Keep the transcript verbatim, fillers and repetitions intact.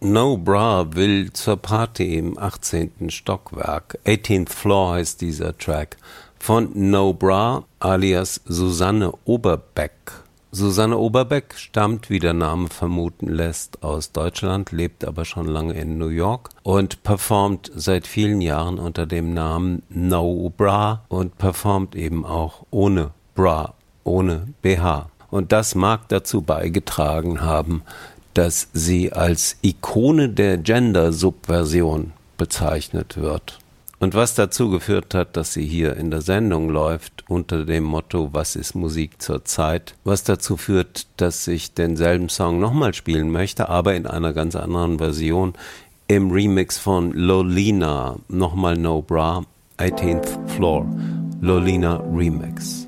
No Bra will zur Party im achtzehnten Stockwerk. eighteenth Floor heißt dieser Track. Von No Bra alias Susanne Oberbeck. Susanne Oberbeck stammt, wie der Name vermuten lässt, aus Deutschland, lebt aber schon lange in New York und performt seit vielen Jahren unter dem Namen No Bra und performt eben auch ohne Bra, ohne B H. Und das mag dazu beigetragen haben, dass sie als Ikone der Gender-Subversion bezeichnet wird. Und was dazu geführt hat, dass sie hier in der Sendung läuft unter dem Motto Was ist Musik zur Zeit? Was dazu führt, dass ich denselben Song nochmal spielen möchte, aber in einer ganz anderen Version im Remix von Lolina, nochmal No Bra, eighteenth Floor, Lolina Remix.